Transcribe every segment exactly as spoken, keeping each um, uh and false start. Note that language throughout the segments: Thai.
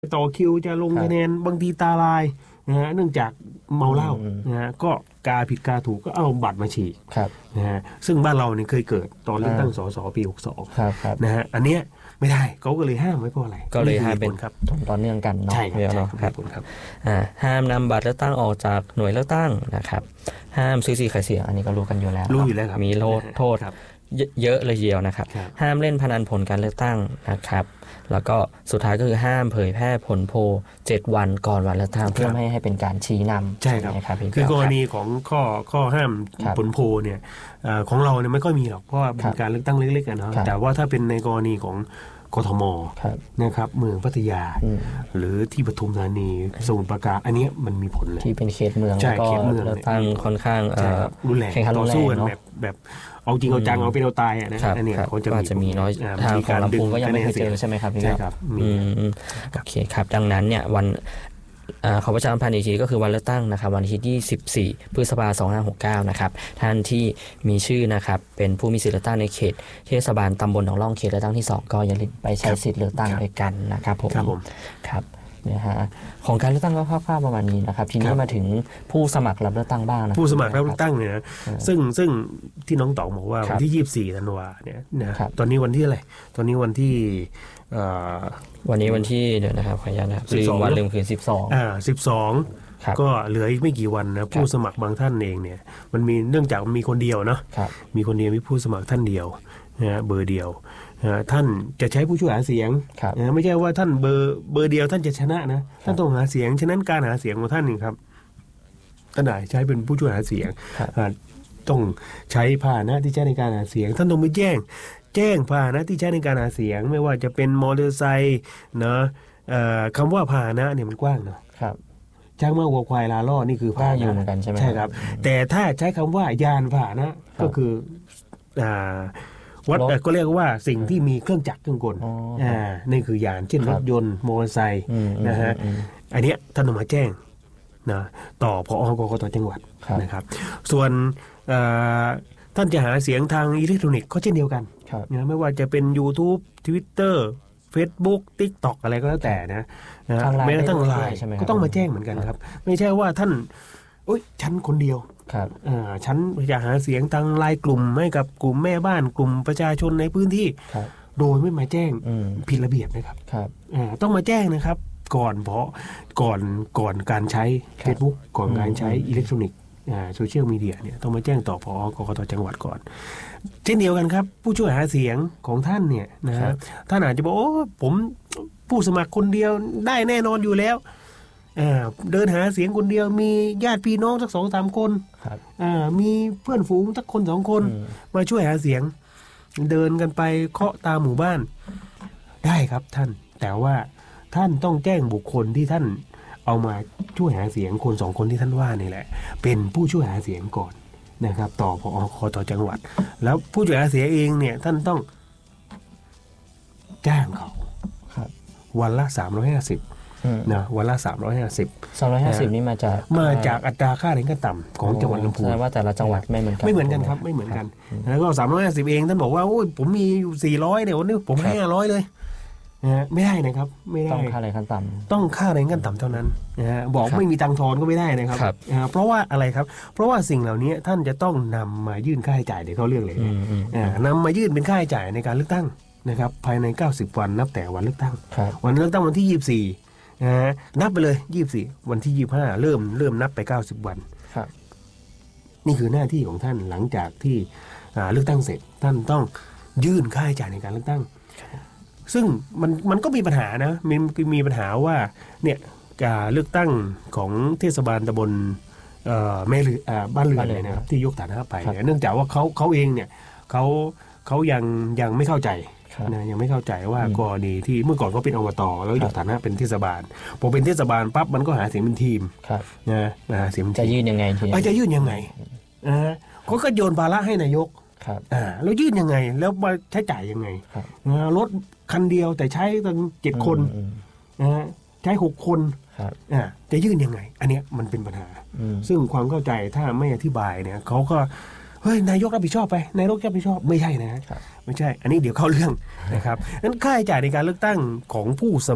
ต่อคิวจะลงคะแนนบางทีตาลายนะฮะเนื่องจากเมาเหล้านะฮะก็กาผิดกาถูกก็เอาบัตรมาฉีกนะฮะซึ่งบ้านเราเนี่ยเคยเกิดตอนเลือกตั้งสสปีหกสิบสองนะฮะอันเนี้ยไม่ได้เขาก็เลยห้ามไว้เพราะอะไรก็เลยห้ามเป็นครับต่อเนื่องกันเนาะใช่ครับครับอ่าห้ามนำบัตรเลือกตั้งออกจากหน่วยเลือกตั้งนะครับห้ามซื้อสิทธิ์ขายเสียงอันนี้ก็รู้กันอยู่แล้วรู้อยู่แล้วครับมีโทษโทษเยอะเลยทีเดียวนะครับห้ามเล่นพนันผลการเลือกตั้งนะครับแล้วก็สุดท้ายก็คือห้ามเผยแพร่ผลโพลเจ็ดวันก่อนวันเลือกตั้งเพื่อไม่ให้เป็นการชี้นำใช่ครับคือกรณีของข้อข้อห้ามผลโพลเนี่ยของเราเนี่ยไม่ค่อยมีหรอกเพราะว่าเป็นการเลือกตั้งเล็กๆกันเนาะแต่ว่าถ้าเป็นในกรณีของกทมนะครับเมืองพัทยาหรือที่ปทุมธานีสมุทรปราการอันนี้มันมีผลเลยที่เป็นเขตเมืองแล้วก็เลือกตั้งค่อนข้างรุนแรงต่อสู้กันแบบแบบเอาจริงเอาจังเอาเป็นเอาตายอ่ะนะอันนี้เขาจะมีน้อยทางของลำพูนก็ยังไม่เคยเจอใช่ไหมครับพี่ครับโอเคครับดังนั้นเนี่ยวันขอประชาสัมพันธ์อีกทีก็คือวันเลือกตั้งนะครับวันที่ยี่สิบสี่พฤษภาคมสองพันห้าร้อยหกสิบเก้านะครับท่านที่มีชื่อนะครับเป็นผู้มีสิทธิเลือกตั้งในเขตเทศบาลตำบลหนองร่องเขตเลือกตั้งที่สองก็อย่าลืมไปใช้สิทธิเลือกตั้งด้วยกันนะครับผมครับนะฮะของการเลือกตั้งก็คร่าวๆประมาณนี้นะครับทีนี้มาถึงผู้สมัครรับเลือกตั้งบ้างนะผู้สมัครรับเลือกตั้งเนี่ยซึ่งซึ่งที่น้องต๋องบอกว่าวันที่ยี่สิบสี่ธันวาเนี่ยนะตอนนี้วันที่อะไรตอนนี้วันที่วันนี้วันที่เดี๋ยวนะครับขออนุญาตนะครับลืมวันลืมคือสิบสองอ่าสิบสองก็เหลืออีกไม่กี่วันนะผู้สมัครบางท่านเองเนี่ยมันมีเนื่องจากมีคนเดียวเนาะมีคนเดียวมีผู้สมัครท่านเดียวนะเบอร์เดียวท่านจะใช้ผู้ช่วยหาเสียงไม่ใช่ว่าท่านเบอร์เบอร์เดียวท่านจะชนะนะท่านต้องหาเสียงฉะนั้นการหาเสียงของท่านนี่ครับท่านไหนใช้เป็นผู้ช่วยหาเสียงต้องใช้พาหนะที่ใช้ในการหาเสียงท่านต้องไปแจ้งแจ้งพาหนะที่ใช้ในการหาเสียงไม่ว่าจะเป็นมอเตอร์ไซค์เนาะคำว่าพาหนะเนี่ยมันกว้างเนาะช้างม้าวัวควายลาล่อนี่คือพาหนะอยู่เหมือนกันใช่ไหมใช่ครับแต่ถ้าใช้คำว่ายานพาหนะก็คืออ่าวัดก็เรียกว่าสิ่งที่มีเครื่องจักรเครื่องกลอ่านี่คือยานเช่นรถยนต์มอเตอร์ไซค์นะฮะอันเนี้ยท่านต้องมาแจ้งนะต่อผอ.กกต.จังหวัดนะครับส่วนท่านจะหาเสียงทางอิเล็กทรอนิกส์ก็เช่นเดียวกันนะไม่ว่าจะเป็น YouTube Twitter Facebook TikTok อะไรก็แล้วแต่นะแม้กระทั่งไลน์ก็ต้องมาแจ้งเหมือนกันครับไม่ใช่ว่าท่านโอ๊ยฉันคนเดียวฉันอยากหาเสียงทางไลน์กลุ่มให้กับกลุ่มแม่บ้านกลุ่มประชาชนในพื้นที่โดยไม่มาแจ้งผิดระเบียบนะครับต้องมาแจ้งนะครับก่อนเพราะก่อนก่อนการใช้ Facebook ก่อนการใช้อิเล็กทรอนิกส์โซเชียลมีเดียเนี่ยต้องมาแจ้งต่อผอ.กกต.จังหวัดก่อนเช่นเดียวกันครับผู้ช่วยหาเสียงของท่านเนี่ยนะฮะท่านอาจจะบอกโอ้ผมผู้สมัครคนเดียวได้แน่นอนอยู่แล้วเดินหาเสียงคนเดียวมีญาติพี่น้องสักสองสามคนมีเพื่อนฝูงสักคนสองคนมาช่วยหาเสียงเดินกันไปเคาะตามหมู่บ้านได้ครับท่านแต่ว่าท่านต้องแจ้งบุคคลที่ท่านเอามาช่วยหาเสียงคนสองคนที่ท่านว่านี่แหละเป็นผู้ช่วยหาเสียงก่อนนะครับต่อผอ.กกต.จังหวัดแล้วผู้ช่วยหาเสียงเองเนี่ยท่านต้องจ้างเขาวันละสามร้อยห้าสิบนะวันละสามร้อยห้าสิบสามร้อยห้าสิบนี่มาจากมาจากอัตราค่าแรงขั้นต่ำของจังหวัดลำพูนแสดงว่าแต่ละจังหวัดไม่เหมือนกันไม่เหมือนกันครับไม่เหมือนกันแล้วก็สามร้อยห้าสิบเองท่านบอกว่าโอ้ยผมมีอยู่สี่ร้อยเนี่ยวันนี้ผมให้ห้าร้อยเลยนะไม่ได้นะครับไม่ได้ต้องค่าแรงขั้นต่ำต้องค่าแรงขั้นต่ำเท่านั้นนะฮะบอกไม่มีตังค์ทอนก็ไม่ได้นะครับเพราะว่าอะไรครับเพราะว่าสิ่งเหล่านี้ท่านจะต้องนำมายื่นค่าใช้จ่ายเดี๋ยวเขาเรื่องเลยนำมายื่นเป็นค่าใช้จ่ายในการเลือกตั้งนะครับภายในเก้าสิบวันนับแต่วันเลือกตั้งวันเลือกตั้งวันที่ยี่สิบสี่นะฮะนับไปเลยยี่สิบสี่วันที่ยี่สิบห้าเริ่มเริ่มนับไปเก้าสิบวันนี่คือหน้าที่ของท่านหลังจากที่เลือกตั้งเสร็จท่านต้องยื่นค่าใช้จ่ายในการเลือกตั้งซึ่งมันมันก็มีปัญหานะมีมีปัญหาว่าเนี่ยการเลือกตั้งของเทศบาลตำบลแม่เรือบ้านเรือนเลยนะครับที่ยกฐานะไปเนื่องจากว่าเขาเขาเองเนี่ยเขาเขายังยังไม่เข้าใจนะยังไม่เข้าใจว่ากรณีที่เมื่อก่อนเขาเป็นอบตแล้วยกฐานะเป็นเทศบาลพอเป็นเทศบาลปั๊บมันก็หาเสียงเป็นทีมนะหาเสียงจะยื่นยังไงทีนี้จะยื่นยังไงอ่าเขาก็โยนภาระให้นายกอ่าแล้วยื่นยังไงแล้วมาใช้จ่ายยังไงรถคันเดียวแต่ใช้ตั้งเจ็ดคนนะใช้หกคนอ่าจะยื่นยังไงอันเนี้ยมันเป็นปัญหาซึ่งความเข้าใจถ้าไม่อธิบายเนี่ยเขาก็เฮ้ยนายกรับผิดชอบไปนายกรับผิดชอบไม่ใช่นะไม่ใช่อันนี้เดี๋ยวเข้าเรื่องนะครับนั้นค่าใช้จ่ายในการเลือกตั้งของผู้สมัคร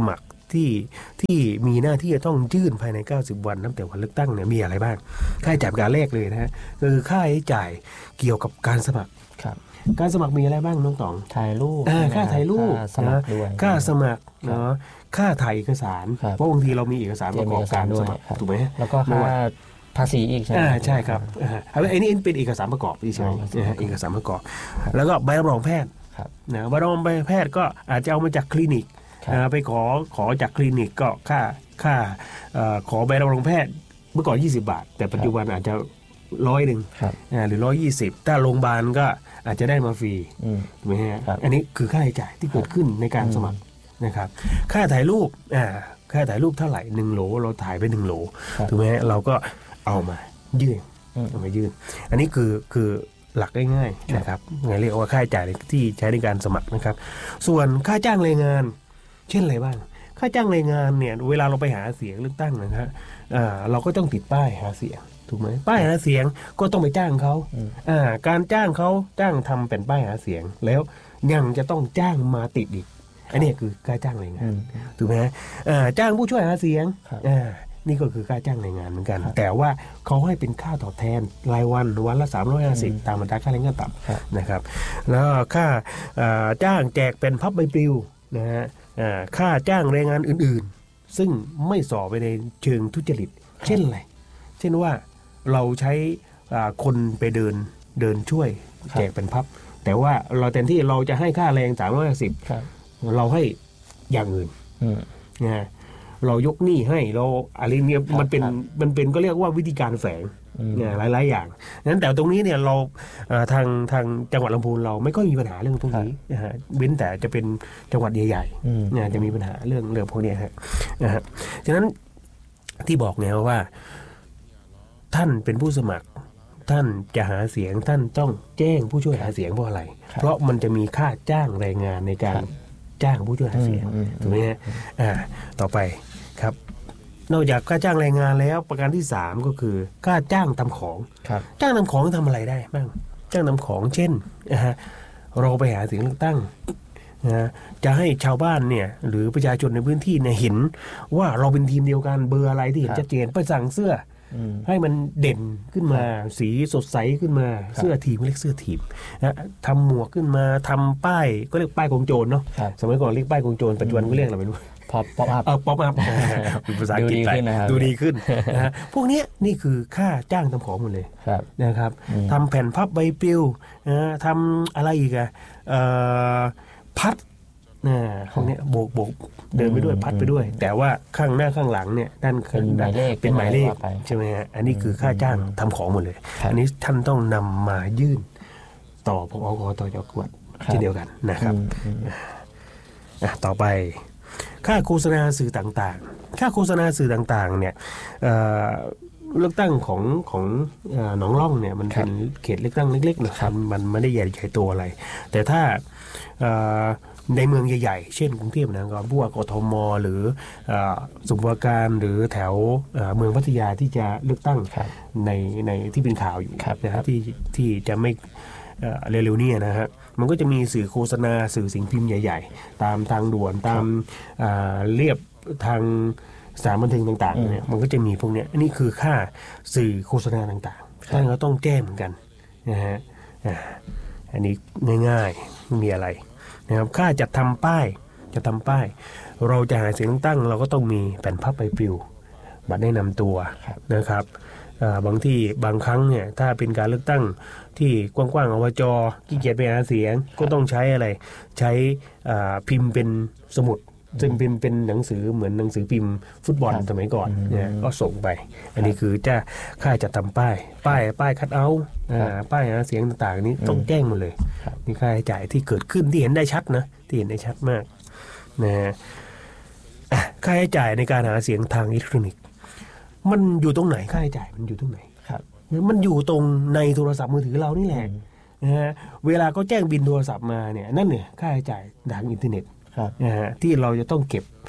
ที่ที่มีหน้าที่จะต้องยื่นภายในเก้าสิบวันนับแต่วันเลือกตั้งเนี่ยมีอะไรบ้างค่าใช้จ่ายประการแรกเลยนะฮะคือค่าใช้จ่ายเกี่ยวกับการสมัครการสมัครมีอะไรบ้างน้องต๋องถ่ายรูปค่าถ่ายรูปนะค่าสมัครเนาะค่าถ่ายเอกสารเพราะบางทีเรามีเอกสารประกอบการสมัครถูกไหมแล้วก็ค่าภาษีอีกใช่ไหมใช่ครับอันนี้เป็นเอกสารประกอบที่ใช่เอกสารประกอบแล้วก็ใบรับรองแพทย์นะใบรับรองแพทย์ก็อาจจะเอามาจากคลินิกไปขอขอจากคลินิกก็ค่าค่าขอใบรับรองแพทย์เมื่อก่อนยี่สิบบาทแต่ปัจจุบันอาจจะร้อยหนึ่งหรือร้อยยี่สิบถ้าโรงพยาบาลก็อาจจะได้มาฟรีถูกไหมฮะอันนี้คือค่าใช้จ่ายที่เกิดขึ้นในการสมัครนะครับค่าถ่ายรูปอ่าค่าถ่ายรูปเท่าไหร่หนึ่งโหลเราถ่ายไปหนึ่งโหลถูกไหมฮะเราก็เอามายื่นเอามายื่นอันนี้คือคือหลักง่ายๆนะครับเรียกว่าค่าใช้จ่ายที่ใช้ในการสมัครนะครับส่วนค่าจ้างแรงงานเช่นอะไรบ้างค่าจ้างแรงงานเนี่ยเวลาเราไปหาเสียงเลือกตั้งนะครับอ่าเราก็ต้องติดป้ายหาเสียงถูกไหมป้ายหาเสียงก็ต้องไปจ้างเขาอ่าการจ้างเขาจ้างทำเป็นป้ายหาเสียงแล้วยังจะต้องจ้างมาติดอีกอันนี้คือค่าจ้างแรงงานถูกไหมอ่าจ้างผู้ช่วยหาเสียงอ่านี่ก็คือค่าจ้างแรงงานเหมือนกันแต่ว่าเขาให้เป็นค่าตอบแทนรายวันวันละสามร้อยห้าสิบตามอัตราค่าแรงงานต่ำนะครับแล้วค่าจ้างแจกเป็นพับใบปลิวนะฮะค่าจ้างแรงงานอื่นๆซึ่งไม่ส่อไปในเชิงทุจริตเช่นอะไรเช่นว่าเราใช้คนไปเดินเดินช่วยแจกเป็นพับแต่ว่าเราแทนที่เราจะให้ค่าแรงสามร้อยห้าสิบเราให้อย่างอื่นนะเรายกหนี้ให้เราอะไรเนี่ยมันเป็นมันเป็นก็เรียกว่าวิธีการแฝงเนี่ยหลายๆอย่างนั้นแต่ตรงนี้เนี่ยเราทางทางจังหวัดลำพูนเราไม่ค่อยมีปัญหาเรื่องพวกนี้นะฮะเว้นแต่จะเป็นจังหวัดใหญ่ๆเนี่ยจะมีปัญหาเรื่องเรื่องพวกนี้ฮะนะฮะฉะนั้นที่บอกเนี่ยว่าท่านเป็นผู้สมัครท่านจะหาเสียงท่านต้องแจ้งผู้ช่วยหาเสียงเพราะอะไรเพราะมันจะมีค่าจ้างแรงงานในการจ้างผู้ช่วยหาเสียงถูกไหมฮะอ่าต่อไปครับนอกจากค่าจ้างแรงงานแล้วประการที่สามก็คือค่าจ้างทำของจ้างทำของทำอะไรได้บ้างจ้างทำของเช่นนะฮะเราไปหาเสียงเลือกตั้งนะจะให้ชาวบ้านเนี่ยหรือประชาชนในพื้นที่เนี่ยเห็นว่าเราเป็นทีมเดียวกันเบอร์อะไรที่เห็นชัดเจนไปสั่งเสื้อให้มันเด่นขึ้นมาสีสดใสขึ้นมาเสื้อทีมเรียกเสื้อทีมนะทำหมวกขึ้นมาทำป้ายก็เรียกป้ายกองโจรเนาะสมัยก่อนเรียกป้ายกองโจรปัจจุบันก็เรียกอะไรไม่รู้ป๊อปป๊อปอัพเออป๊อปอัพเป็นภาษาอังกฤษดูดีขึ้นนะฮะพวกนี้นี่คือค่าจ้างทำของหมดเลยนะครับทำแผ่นพับใบปลิวนะทำอะไรอีกอะพัดนะพวกนี้โบกโบกเดินไปด้วยพัดไปด้วยแต่ว่าข้างหน้าข้างหลังเนี่ยด้านข้างเป็นหมายเลขใช่ไหมฮะอันนี้คือค่าจ้างทำของหมดเลยอันนี้ท่านต้องนำมายื่นต่อพอกต่อจังหวัดเช่นเดียวกันนะครับต่อไปค่าโฆษณาสื่อต่างๆค่าโฆษณาสื่อต่างๆเนี่ยเลือกตั้งของของหนองล่องเนี่ยมันเป็นเขตเลือกตั้งเล็กๆนะครับมันไม่ได้ใหญ่ใหญ่ตัวอะไรแต่ถ้าในเมืองใหญ่ๆเช่นกรุงเทพนะครับพวกกทมหรือสมุทรปราการหรือแถวเมืองพัทยาที่จะเลือกตั้งในในที่เป็นข่าวอยู่นะครับที่ที่จะไม่เร็วๆนี้นะฮะมันก็จะมีสื่อโฆษณาสื่อสิ่งพิมพ์ใหญ่ๆตามทางด่วนตามเรียบทางสถานบันเทิงต่างๆเนี่ยมันก็จะมีพวกเนี้ยนี่คือค่าสื่อโฆษณาต่างๆท่านก็ต้องแจ้งเหมือนกันนะฮะอันนี้ง่ายๆไม่มีอะไรนะครับค่าจัดทำป้ายจะทำป้ายเราจะหาเสียงตั้งเราก็ต้องมีแผ่นพับใบปลิวบัตรแนะนำตัวนะครับบางที่บางครั้งเนี่ยถ้าเป็นการเลือกตั้งที่กว้างๆอบจขี้เกียจไปหาเสียงก็ต้องใช้อะไรใช้พิมพ์เป็นสมุดซึ่งเป็นเป็นหนังสือเหมือนหนังสือพิมพ์ฟุตบอลสมัยก่อนเนี่ยก็ส่งไปอันนี้คือจะค่าจะทำป้ายป้ายป้ายคัทเอาท์ป้ายหาเสียงต่างๆนี้ต้องแจ้งมาเลยนี่ค่าใช้จ่ายที่เกิดขึ้นที่เห็นได้ชัดนะที่เห็นได้ชัดมากนะฮะค่าใช้จ่ายในการหาเสียงทางอิเล็กทรอนิกส์มันอยู่ตรงไหนค่าใช้จ่ายมันอยู่ตรงไหนมันอยู่ตรงในโทรศัพท์มือถือเรานี่แหละนะฮะเวลาเขาแจ้งบินโทรศัพท์มาเนี่ยนั่นเนี่ยค่าใช้จ่ายทางอินเทอร์เน็ตนะฮะที่เราจะต้องเก็บ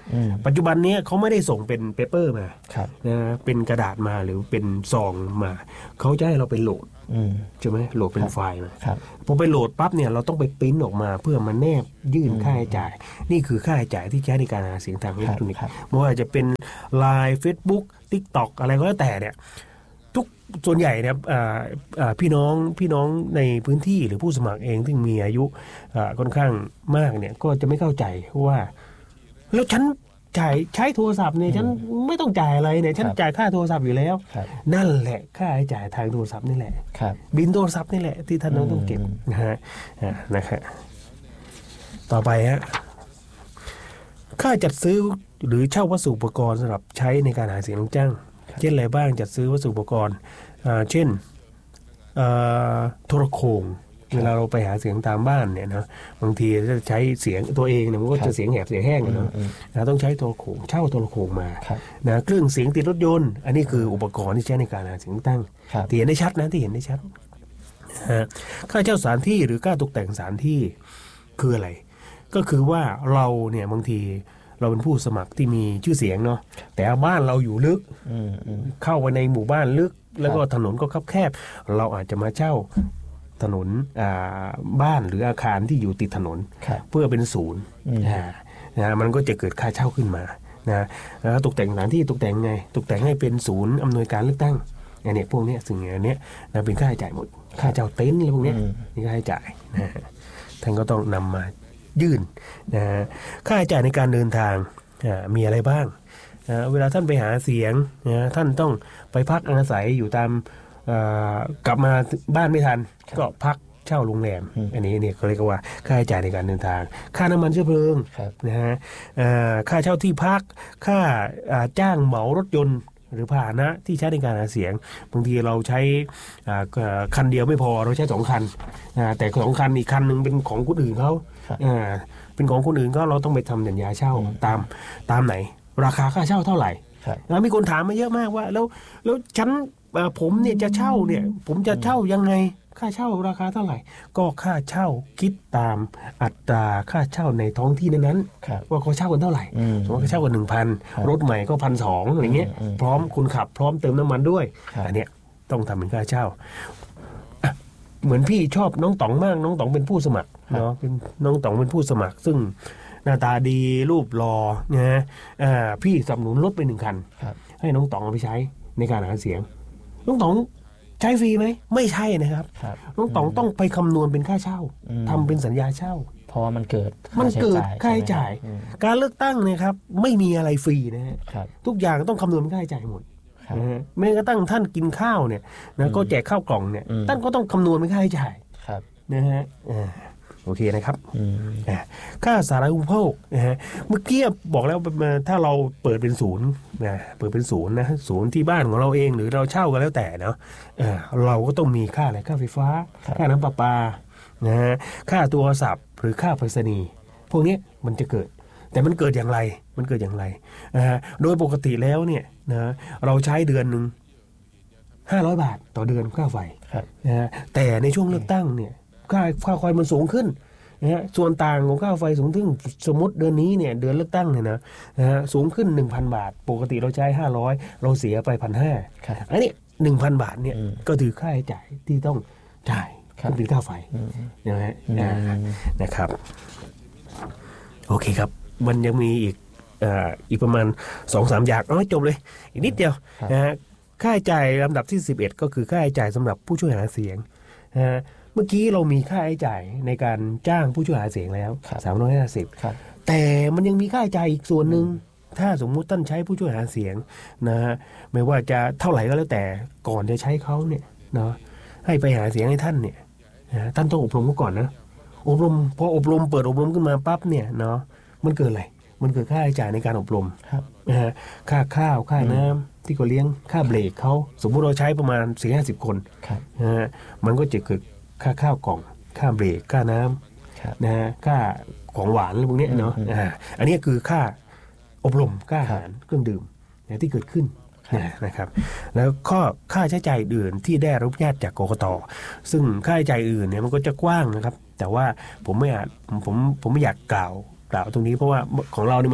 ปัจจุบันนี้เขาไม่ได้ส่งเป็นเปเปอร์มานะเป็นกระดาษมาหรือเป็นซองมาเขาจะให้เราไปโหลดใช่ไหมโหลดเป็นไฟล์มาพอไปโหลดปั๊บเนี่ยเราต้องไปปริ้นออกมาเพื่อมาแนบยื่นค่าใช้จ่ายนี่คือค่าใช้จ่ายที่ใช้ในการหาเสียงทางอิเล็กทรอนิกส์ไม่ว่าจะเป็น ไลน์ Facebook TikTok อะไรก็แล้วแต่เนี่ยทุกส่วนใหญ่เนี่ยพี่น้องพี่น้องในพื้นที่หรือผู้สมัครเองที่มีอายุค่อนข้างมากเนี่ยก็จะไม่เข้าใจว่าแล้วฉันจ่ายใช้โทรศัพท์เนี่ยฉันไม่ต้องจ่ายอะไรเนี่ยฉันจ่ายค่าโทรศัพท์อยู่แล้วนั่นแหละค่าใช้จ่ายทางโทรศัพท์นี่แหละบิลโทรศัพท์นี่แหละที่ท่านต้องเก็บนะฮะนะครับต่อไปฮะค่าจัดซื้อหรือเช่าวัสดุอุปกรณ์สำหรับใช้ในการหาเสียงจ้างเช่นอะไรบ้างจัดซื้อวัสดุอุปกรณ์เช่นโทรโข่งเวลาเราไปหาเสียงตามบ้านเนี่ยนะบางทีจะใช้เสียงตัวเองเนี่ยมันก็จะเสียงแหบเสียงแห้งเนาะนะต้องใช้โทรโข่งเช่าโทรโข่งมานะเครื่องเสียงติดรถยนต์อันนี้คืออุปกรณ์ที่ใช้ในการหาเสียงตั้งที่เห็นได้ชัดนะที่เห็นได้ชัดค่าเช่าสถานที่หรือค่าตกแต่งสถานที่คืออะไรก็คือว่าเราเนี่ยบางทีเราเป็นผู้สมัครที่มีชื่อเสียงเนาะแต่บ้านเราอยู่ลึกเข้าไปในหมู่บ้านลึกแล้วก็ถนนก็คับแคบเราอาจจะมาเช่าถนนบ้านหรืออาคารที่อยู่ติดถนนเพื่อเป็นศูนย์นะมันก็จะเกิดค่าเช่าขึ้นมานะแล้วตกแต่งสถานที่ตกแต่งไงตกแต่งให้เป็นศูนย์อำนวยการเลือกตั้งอันนี้พวกนี้สิ่งอย่างนี้นะเป็นค่าใช้จ่ายหมดค่าเช่าเต็นท์อะไรพวกนี้นี่ค่าใช้จ่ายนะท่านก็ต้องนำมายื่นนะค่าใช้จ่ายในการเดินทางมีอะไรบ้างนะเวลาท่านไปหาเสียงนะท่านต้องไปพักอาศัยอยู่ตามกลับมาบ้านไม่ทันก็พักเช่าโรงแรมอันนี้เนี่ยเขาเรียกว่าค่าใช้จ่ายในการเดินทางค่าน้ำมันเชื้อเพลิงนะฮะค่าเช่าที่พักค่าจ้างเหมารถยนต์หรือพาหนะที่ใช้ในการหาเสียงบางทีเราใช้คันเดียวไม่พอเราใช้สองคันแต่สองคันอีกคันนึงเป็นของคนอื่นเขาเป็นของคนอื่นก็เราต้องไปทำสัญญาเช่าตามตามไหนราคาค่าเช่าเท่าไหร่แล้วมีคนถามมาเยอะมากว่าแล้วแล้วฉันผมเนี่ยจะเช่าเนี่ยผมจะเช่ายังไงค่าเช่าราคาเท่าไหร่ก็ค่าเช่าคิดตามอัตราค่าเช่าในท้องที่นั้นๆว่าเขาเช่ากันเท่าไหร่สมมติเขาเช่ากันหนึ่งพันรถใหม่ก็พันสองอะไรเงี้ยพร้อมคุณขับพร้อมเติมน้ำมันด้วยอันเนี้ยต้องทำเป็นค่าเช่าเหมือนพี่ชอบน้องต๋องมากน้องต๋องเป็นผู้สมัครเนาะเป็นน้องต๋องเป็นผู้สมัครซึ่งหน้าตาดีรูปหล่อนะพี่สนับสนุนรถไปหนึ่งคันให้น้องต๋องเอาไปใช้ในการหาเสียงน้องต๋องใช้ฟรีไหมไม่ใช่นะครับน้องต๋องต้องไปคำนวณเป็นค่าเช่าทำเป็นสัญญาเช่าเพราะมันเกิดมันเกิดค่าใช้จ่ายการเลือกตั้งเนี่ยครับไม่มีอะไรฟรีนะฮะทุกอย่างต้องคำนวณเป็นค่าใช้จ่ายหมดแม้กระทั่งท่านกินข้าวเนี่ยนะก็แจกข้าวกล่องเนี่ยท่านก็ต้องคำนวณเป็นค่าใช้จ่ายนะฮะโอเคนะครับค่าสาธารณูปโภคนะฮะเมื่อกี้บอกแล้วถ้าเราเปิดเป็นศูนย์นะเปิดเป็นศูนย์นะศูนย์ที่บ้านของเราเองหรือเราเช่ากันแล้วแต่เนาะเราก็ต้องมีค่าอะไรค่าไฟฟ้าค่าน้ำประปานะฮะค่าโทรศัพท์หรือค่าไปรษณีย์พวกนี้มันจะเกิดแต่มันเกิดอย่างไรมันเกิดอย่างไรนะฮะโดยปกติแล้วเนี่ยนะเราใช้เดือนหนึ่งห้าร้อยบาทต่อเดือนค่าไฟนะฮะแต่ในช่วงเลือกตั้งเนี่ยค่าค่าไฟมันสูงขึ้นนะฮะส่วนต่างของค่าไฟสูงขึ้นสมมติเดือนนี้เนี่ยเดือนเลือกตั้งเนี่ยนะนะฮะสูงขึ้น หนึ่งพัน บาทปกติเราใช้ห้าร้อยเราเสียไป หนึ่งพันห้าร้อย อันนี้ หนึ่งพัน บาทเนี่ยก็ถือค่าใช้จ่ายที่ต้องจ่ายเป็นค่าไฟนะฮะนะครับโอเคครับมันยังมีอีกอ่าอีกประมาณ สองถึงสาม อย่างเอาให้จบเลยอีกนิดเดียวนะฮะค่าใช้จ่ายลำดับที่สิบเอ็ดก็คือค่าใช้จ่ายสำหรับผู้ช่วยหาเสียงนะฮะเมื่อกี้เรามีค่าใช้จ่ายในการจ้างผู้ช่วยหาเสียงแล้วสามร้อยห้าสิบแต่มันยังมีค่าใช้จ่ายอีกส่วนหนึ่งถ้าสมมุติท่านใช้ผู้ช่วยหาเสียงนะฮะไม่ว่าจะเท่าไหร่ก็แล้วแต่ก่อนจะใช้เขาเนี่ยเนาะให้ไปหาเสียงให้ท่านเนี่ยนะท่านต้องอบรมเขาก่อนนะอบรมพออบรมเปิดอบรมขึ้นมาปั๊บเนี่ยเนาะมันเกิดอะไรมันเกิดค่าใช้จ่ายในการอบรมนะฮะค่าข้าวค่าน้ำที่เขาเลี้ยงค่าเบรกเขาสมมุติเราใช้ประมาณ สี่ห้าสิบ คนนะฮะมันก็จะเกิดค่าข้าวกล่องค่าเบรกค่าน้ำนะฮะค่าของหวานอะไรพวกนี้เนาะอ่าอันนี้คือค่าอบรมค่าอาหารเครื่องดื่มนะที่เกิดขึ้นนะครับแล้วข้อค่าใช้จ่ายอื่นที่ได้รับอนุญาตจากกกต.ซึ่งค่าใช้จ่ายอื่นเนี่ยมันก็จะกว้างนะครับแต่ว่าผมไม่อาจผมผมไม่อยากกล่าวกล่าวตรงนี้เพราะว่าของเราเนี่ยมันเล็ก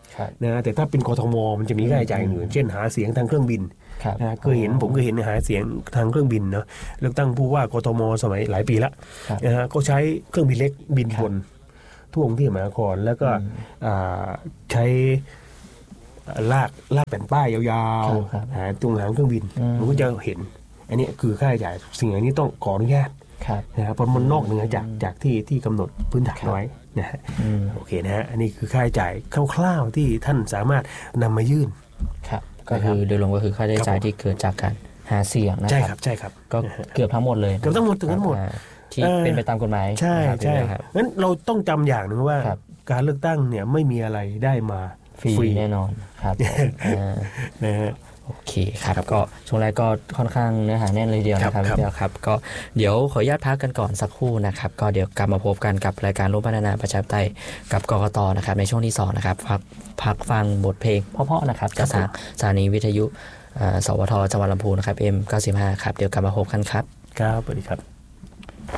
นะแต่ถ้าเป็นกทมมันจะมีค่าใช้จ่ายอื่นเช่นหาเสียงทางเครื่องบินนะเคยเห็นผมก็เห็นหาเสียงทางเครื่องบินเนาะเลือกตั้งผู้ว่ากทมสมัยหลายปีละนะฮะก็ใช้เครื่องบินเล็กบินวนทั่วกรุงเทพมหานครแล้วก็ใช้ลากลากแผ่นป้ายยาวๆหาตรงหางเครื่องบินมันก็จะเห็นอันนี้คือค่าใช้จ่ายสิ่งอันนี้ต้องขออนุญาตนะครับเพราะมันนอกเหนือจากจากที่ที่กำหนดพื้นฐานไว้นะฮะโอเคนะฮะอันนี้คือค่าใช้จ่ายคร่าวๆที่ท่านสามารถนำมายื่นครับก็คือโดยรวมก็คือค่าใช้จ่ายที่เกิดจากการหาเสียงนะครับใช่ครับใช่ครับก็เกือบทั้งหมดเลยเกือบทั้งหมดถึงทั้งหมดที่เป็นไปตามกฎหมายใช่ใช่งั้นเราต้องจำอย่างหนึ่งว่าการเลือกตั้งเนี่ยไม่มีอะไรได้มาฟรีแน่นอนครับนะฮะโอเคครับก็ช่วงแรกก็ค่อนข้างเนื้อหาแน่นเลยเดียวนะครับพี่เปียวครับก็เดี๋ยวขออนุญาตพักกันก่อนสักครู่นะครับก็เดี๋ยวกลับมาพบกันกับรายการร่วมพัฒนาประชาธิปไตยกับกกต.นะครับในช่วงที่สองนะครับพักพักฟังบทเพลงเพราะๆนะครับจากสถานีวิทยุสวทจังหวัดลำพูนนะครับ เอ็ม เก้าสิบห้า ครับเดี๋ยวกลับมาพบกันครับครับสวัสดีครับ